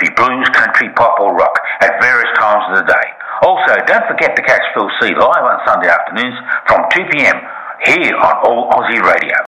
be blues, country, pop or rock at various times of the day. Also, don't forget to catch Phil C live on Sunday afternoons from 2 p.m. here on All Aussie Radio.